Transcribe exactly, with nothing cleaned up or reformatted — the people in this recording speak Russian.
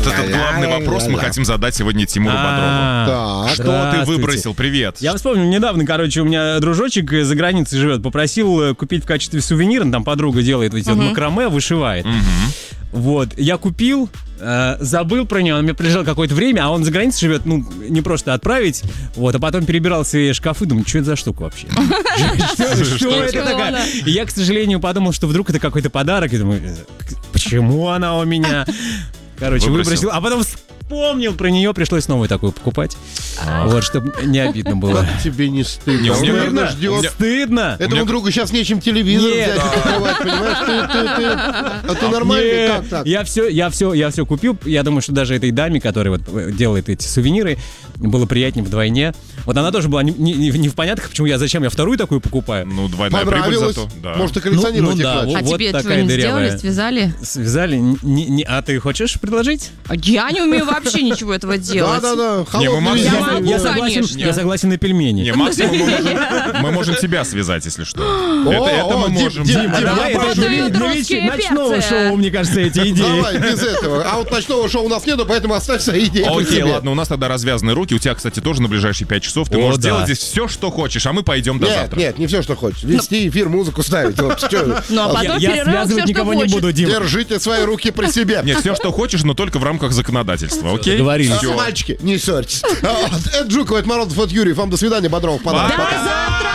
Вот этот главный вопрос мы хотим задать сегодня Тимуру Бодрову. Что ты выбросил? Привет. Я вспомнил, недавно, короче, у меня дружочек за границей живет, попросил купить в качестве сувенира, там подруга делает эти вот макраме, вышивает. Вот, я купил, э, забыл про него, он мне прилежал какое-то время, а он за границей живет, ну, не просто отправить, вот, а потом перебирал свои шкафы, думаю, что это за штука вообще? Что это такое? И я, к сожалению, подумал, что вдруг это какой-то подарок, и думаю, почему она у меня? Короче, выбросил, а потом вспомнил про нее, пришлось новую такую покупать. Вот, чтобы не обидно было. Как тебе не стыдно? Не, Он, наверное, ждет. Стыдно. Этому меня- другу сейчас нечем телевизор Нет. взять и покрывать, понимаешь? Ты, ты, ты. А ты нормальный? Не, Как так? Я все, я все, я все купил. Я думаю, что даже этой даме, которая вот делает эти сувениры, было приятнее вдвойне. Вот она тоже была не, не- не в понятках, почему я, зачем я вторую такую покупаю. Ну, двойная прибыль Понравилось? зато. Да. Может, и коллекционировать Ну, ну их да, начал? вот. А тебе этого такая не дырявая. сделали, связали? Связали? Не- не- а ты хочешь предложить? А я не умею вообще ничего этого делать. Да-да-да, Не, мы холодный Макс- язык. Я могу, я, согласен, конечно. я согласен на пельмени. Не, максимум мы можем, мы можем тебя связать, если что. О, Это, это о, мы Дим, можем. Дим, Дима, Дим, давай, я это прошу. для, для веч- русские ночного перцы. шоу, мне кажется, эти идеи. Давай, без этого. А вот ночного шоу у нас нету, поэтому оставь свои идеи при Окей, себе. ладно, у нас тогда развязаны руки. У тебя, кстати, тоже на ближайшие пять часов. Ты О, можешь да. делать здесь все, что хочешь, а мы пойдем до Нет, завтра. нет, не все, что хочешь. Вести эфир, музыку ставить. Вот, что? Ну, а потом Я перерыв, связывать все, что никого не хочешь. буду, Дима. Держите свои руки при себе. Нет, все, что хочешь, но только в рамках законодательства, окей? Договорились. Всё. Мальчики, не ссорьтесь. А, Эд Жукова, это Морозов, от Юрий. Вам до свидания, Бодров. Пока. До завтра!